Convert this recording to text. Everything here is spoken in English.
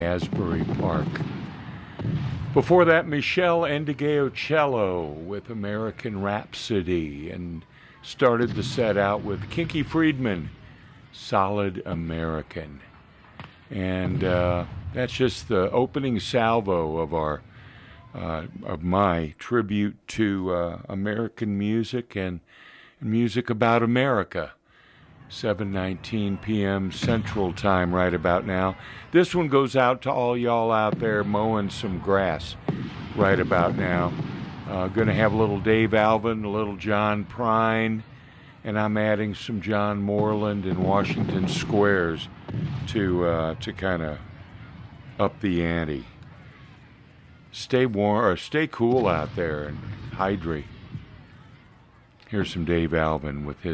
Asbury Park. Before that, Michelle Ndegeocello with American Rhapsody, and started the set out with Kinky Friedman, Solid American. And that's just the opening salvo of my tribute to American music and music about America. 7:19 p.m. Central Time right about now. This one goes out to all y'all out there mowing some grass right about now. Going to have a little Dave Alvin, a little John Prine, and I'm adding some John Moreland and Washington Squares to kind of up the ante. Stay warm or stay cool out there and hydrate. Here's some Dave Alvin with his